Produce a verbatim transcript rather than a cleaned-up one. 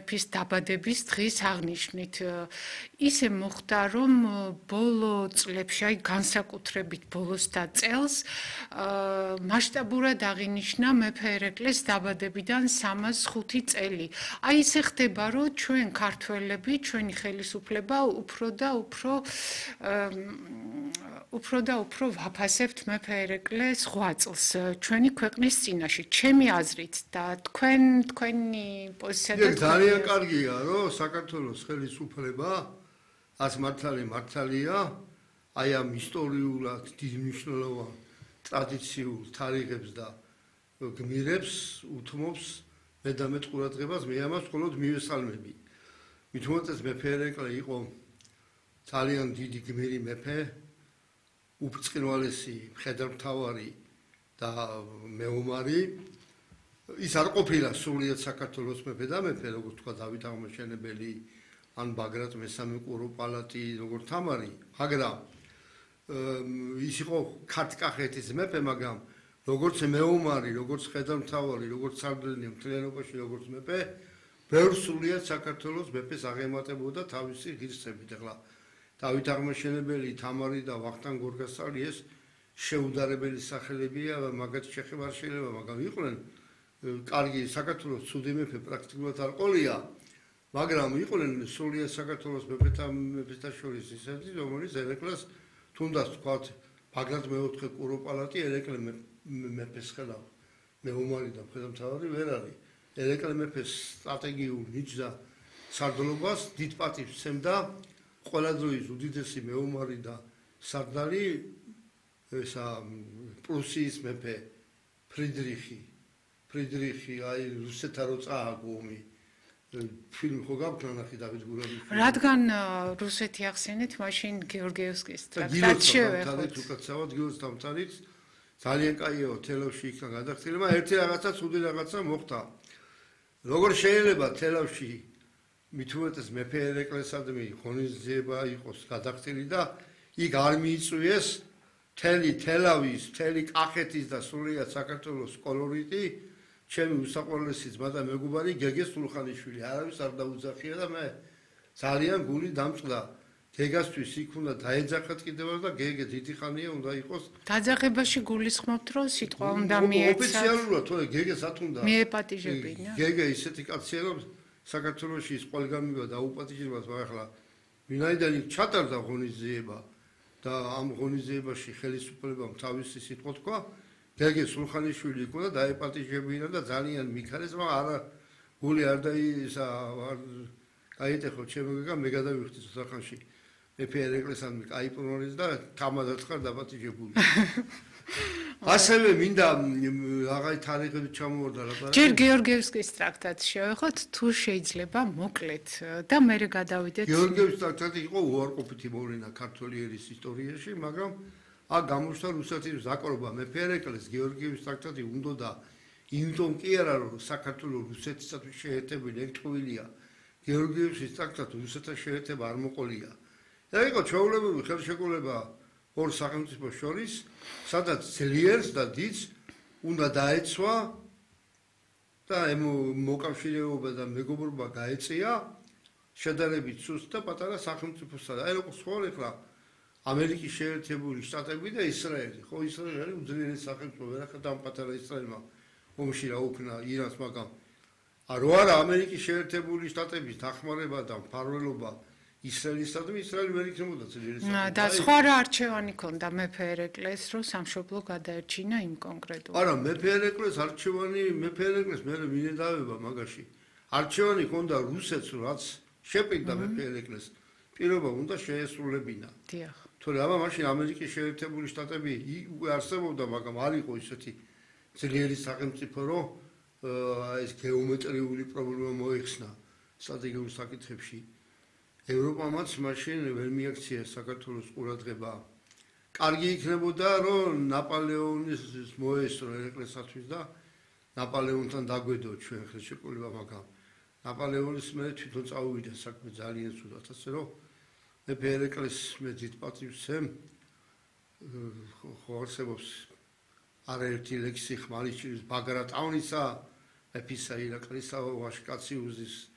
მეფის დაბადების დღის აღნიშვნით. ისე მოხდა, რომ ბოლო წლებში, აი განსაკუთრებით ბოლოს და წელს, მასშტაბურად აღინიშნა მეფე ერეკლეს დაბადებიდან სამას ხუთი წელი. აი ისე ხდება, რომ ჩვენ ქართველები, ჩვენი ხელისუფლება უფრო და უფრო უფრო და უფრო ვაფასებთ მეფე ერეკლეს ღვაწლს ჩვენი ქვეყნის წინაშე. ჩემი აზრით და თქვენ თქვენი პოზიცია და ძალიან კარგია, რომ საქართველოს ხელისუფლება ას მართალი მართალია, აი ამ ისტორიულად დიდ მნიშვნელოვან ტრადიციულ თარიღებს და გმირებს უთმობს მე და მე ყურადღებას, მე ამას მხოლოდ მივესალმები. მით უმეტეს მეფე ერეკლე იყო ძალიან დიდი გმირი მეფე, უბრწყინვალესი მხედართმთავარი და მეომარი. ის არ ყოფილა სრულიად საქართველოს მეფე და მეფე, როგორც თქვა დავით აღმაშენებელი ან ბაგრატ მესამე კუროპალატი, როგორც თამარი, მაგრამ ის იყო ქართკახეთის მეფე, მაგრამ როგორც მეომარი, როგორც მხედართმთავარი, როგორც სარდლინი მთლიანობაში, როგორც მეფე, ბევრ სრულიად საქართველოს მეფეს აღემატებოდა თავისი ღირსებით. ახლა დავით აღმაშენებელი, თამარი და ვახტანგ გორგასალი ეს შეუდარებელი სახელებია, მაგათ შეხება არ შეიძლება, მაგრამ იყვნენ კარგი საქართველოს ცუდი მეფე პრაქტიკულად არ ყოლია, მაგრამ იყვნენ სრულიად საქართველოს მეფეთა მეფეთა შორის ისეთი, რომელიც ერეკლეს თუნდაც თქვათ ბაგრატ მეოთხე კუროპალატი ერეკლე მეფეს ხელა მეომარი და მხედართმთავარი ვერ არის. ერეკლე მეფეს სტრატეგიულ ნიჭს და სარდლობას დიდ პატივს სცემდა ყველა დროის უდიდესი მეომარი და სარდალი ესა პრუსიის მეფე ფრიდრიხი ფრიდრიხი აი რუსეთთან რო წააგო ომი ფილმი ხო გაქვთ ნახე დავით გურამიშვილის რადგან რუსეთი ახსენეთ მაშინ გეორგიევსკის ტრაქტატს შევეხოთ უკაცრავად გეორგიევსკის ძალიან კაიო თელავში იქნა გადახდილება ერთი რაღაცა ცუდი რაღაცა მოხდა როგორ შეიძლება თელავში მით უმეტეს მეფე ერეკლესადმი ღონისძიება იყოს გადახდილი და იქ არ მიიწვიეს თელი თელავის თელი კახეთის და სრულიად საქართველოს კოლორიტი ჩემი უსაყვარლესი ძმა და მეგობარი გეგე სულხანიშვილი არავის არ დაუძახია და მე ძალიან გული დამწყდა გეგასთვის იქ უნდა დაეძახათ კიდევ და გეგე დიდი ხანია უნდა იყოს დაძახებაში გულისხმობთ რომ სიტყვა უნდა მიეცათ ოფიციალურად თორე გეგეს ათუნდა მიეპატიჟებინა გეგე ისეთი კაცია რომ საქართველოში ის ყველგანმივიდა დაუპატიჟებას ახლა ვინაიდან იქ ჩატარდა ღონისძიება და ამ ღონისძიებაში ხელისუფლებამ თავისი სიტყვა თქვა გეგე სულხანიშვილი იქ უნდა დაეპატიჟებინა და ძალიან მიქარეს მაგრამ არა გული არ დაისა არ გაიტეხო ჩემო გეგა მე გადავიხდი სახანში მეფე ერეკლესადმი კაი პრონორის და თამადაც ხარ დაპატიჟებული ასევე მინდა რაღაც თარიღები ჩამოვარდა რა ჯერ გეორგიევსკის ტრაქტატს შევეხოთ თუ შეიძლება მოკლედ და მე გადავიდეთ გეორგიევსკის ტრაქტატი იყო უარყოფითი მოვლენა ქართული ერის ისტორიაში მაგრამ აქ გამოჩნდა რუსეთის დაკრობა მეფე ერეკლეს გეორგიევსკის ტრაქტატი უნდოდა იმიტომ კი არა რომ საქართველოს რუსეთისათვის შეერთებული ერთყუილია გეორგიევსკის ტრაქტატი რუსეთთან შეერთება არ მოყოლია და იყო ჩვეულებრივი ხელშეკრულება ორ სახელმწიფოს შორის, სადაც ძლიერს და დიდს უნდა დაეცვა და მოკავშირეობა და მეგობრობა გაეწია შედარებით სუსტ და პატარა სახელმწიფოსთან. აი როგორც ხო ახლა ამერიკის შეერთებული შტატები და ისრაელი, ხო ისრაელი არის უძლიერესი სახელმწიფო, ვერახეთ ამ პატარა ისრაელმა ომში რა უკნა ირანს, მაგრამ რო არა ამერიკის შეერთებული შტატების დახმარება და მფარველობა ისრაელისადმი ისრაელი ვერ იქნებოდა ძლიერესი. და სხვა რა არჩევანი ქონდა მეფე ერეკლეს, რომ სამშობლო გადაერჩინა იმ კონკრეტულ. არა, მეფე ერეკლეს არჩევანი, მეფე ერეკლეს მე მინედავება მაგაში. არჩევანი ქონდა რუსეთს, რაც შეპირდა მეფე ერეკლეს. პირობა უნდა შეესრულებინა. დიახ. თორე აბა მაშინ ამერიკის შეერთებული შტატები უკვე არსებობდა, მაგრამ არ იყო ისეთი ძლიერი სახელმწიფო, რომ ეს გეომეტრიული პრობლემა მოიხსნა სტრატეგიულ საკითხებში. ევროპამაც მაშინ ვერ მიაქცია საქართველოს ყურადღება. კარგი იქნებოდა, რომ ნაპოლეონის მოესწრო ერეკლესათვის და ნაპოლეონთან დაგვედო ჩვენ ხელშეკრულება, მაგრამ ნაპოლეონის მე თვითონ წავივიდა საქმე ძალიან ცუდად, ასე რომ მეფე ერეკლეს მე დიდ პატივს ვცემ. ხო არსებობს არაერთი ლექსი ხმალიშვილის ბაგრატ ავნისა, მეფისა ირაკლისა ვაშკაციუზის